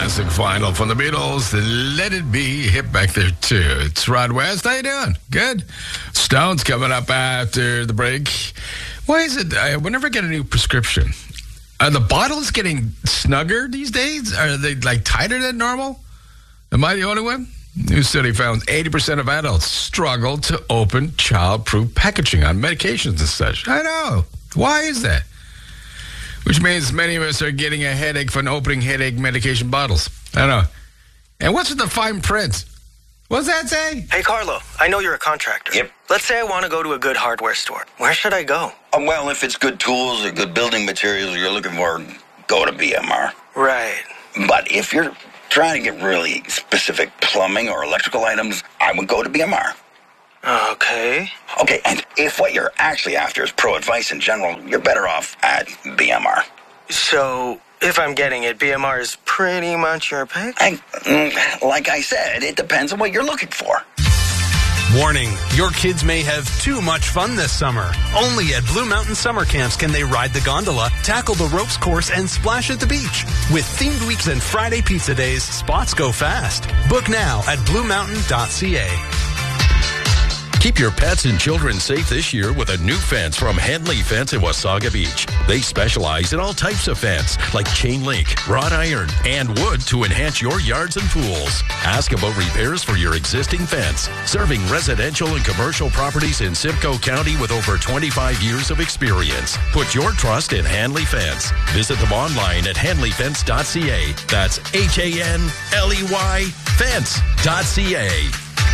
classic final from the Beatles. Let It Be. Hit back there, too. It's Rod West. How you doing? Good. Stone's coming up after the break. Why is it we never get a new prescription? Are the bottles getting snugger these days? Are they, tighter than normal? Am I the only one? New study found 80% of adults struggle to open child-proof packaging on medications and such. I know. Why is that? Which means many of us are getting a headache from opening headache medication bottles. I know. And what's with the fine print? What's that say? Hey, Carlo, I know you're a contractor. Yep. Let's say I want to go to a good hardware store. Where should I go? Well, if it's good tools or good building materials you're looking for, go to BMR. Right. But if you're trying to get really specific plumbing or electrical items, I would go to BMR. Okay. Okay, and if what you're actually after is pro advice in general, you're better off at BMR. So, if I'm getting it, BMR is pretty much your pick? Like I said, it depends on what you're looking for. Warning, your kids may have too much fun this summer. Only at Blue Mountain Summer Camps can they ride the gondola, tackle the ropes course, and splash at the beach. With themed weeks and Friday pizza days, spots go fast. Book now at bluemountain.ca. Keep your pets and children safe this year with a new fence from Henley Fence in Wasaga Beach. They specialize in all types of fence, like chain link, wrought iron, and wood to enhance your yards and pools. Ask about repairs for your existing fence. Serving residential and commercial properties in Simcoe County with over 25 years of experience. Put your trust in Hanley Fence. Visit them online at hanleyfence.ca. That's HANLEY fence.ca.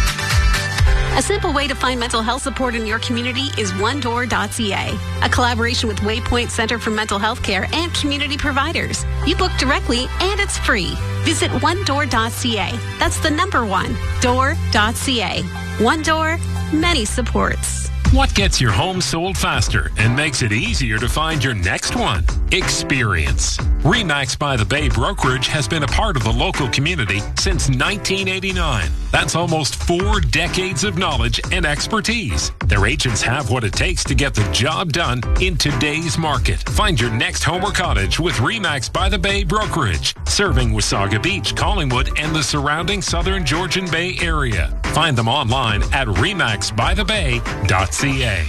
A simple way to find mental health support in your community is onedoor.ca, a collaboration with Waypoint Center for Mental Health Care and community providers. You book directly and it's free. Visit onedoor.ca. That's the number one, door.ca. One Door, many supports. What gets your home sold faster and makes it easier to find your next one? Experience. RE/MAX by the Bay Brokerage has been a part of the local community since 1989. That's almost 4 decades of knowledge and expertise. Their agents have what it takes to get the job done in today's market. Find your next home or cottage with RE/MAX by the Bay Brokerage, serving Wasaga Beach, Collingwood, and the surrounding southern Georgian Bay area. Find them online at remaxbythebay.ca.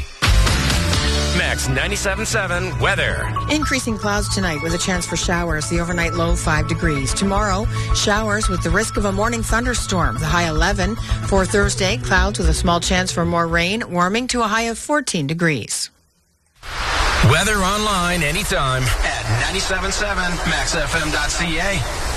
Max 97.7 weather. Increasing clouds tonight with a chance for showers. The overnight low 5 degrees. Tomorrow, showers with the risk of a morning thunderstorm. The high 11. For Thursday, clouds with a small chance for more rain, warming to a high of 14 degrees. Weather online anytime at 97.7maxfm.ca.